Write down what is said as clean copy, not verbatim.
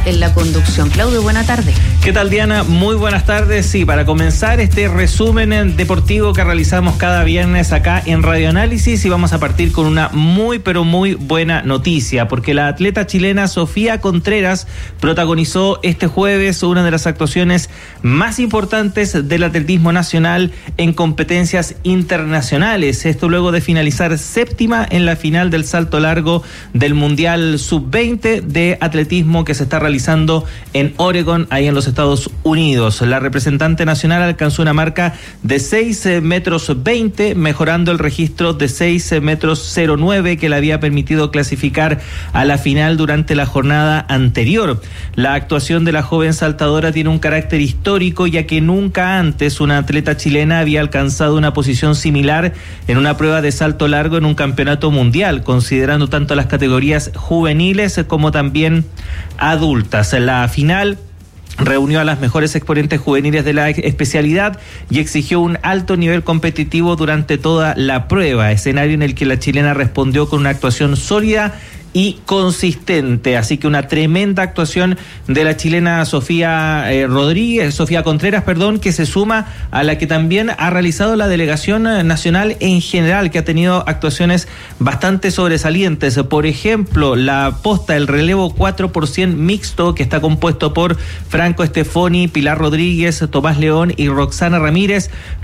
en la conducción. Claudio, buena tarde. ¿Qué tal, Diana? Muy buenas tardes. Sí, para comenzar este resumen deportivo que realizamos cada viernes acá en Radio Análisis, y vamos a partir con una muy buena noticia, porque la atleta chilena Sofía Contreras protagonizó este jueves una de las actuaciones más importantes del atletismo nacional en competencias internacionales. Esto luego de finalizar séptima en la final del salto largo del Mundial Sub-20 de atletismo que se está realizando en Oregon, ahí en los Estados Unidos. La representante nacional alcanzó una marca de 6,20 metros, mejorando el registro de 6,09 metros que le había permitido clasificar a la final durante la jornada anterior. La actuación de la joven saltadora tiene un carácter histórico, ya que nunca antes una atleta chilena había alcanzado una posición similar en una prueba de salto largo en un campeonato mundial, considerando tanto las categorías juveniles como también adultas. La final reunió a las mejores exponentes juveniles de la especialidad y exigió un alto nivel competitivo durante toda la prueba, escenario en el que la chilena respondió con una actuación sólida y consistente. Así que una tremenda actuación de la chilena Sofía Contreras, que se suma a la que también ha realizado la delegación nacional en general, que ha tenido actuaciones bastante sobresalientes. Por ejemplo, la posta, el relevo 4x100 mixto, que está compuesto por Franco Estefoni, Pilar Rodríguez, Tomás León y Roxana Ramírez,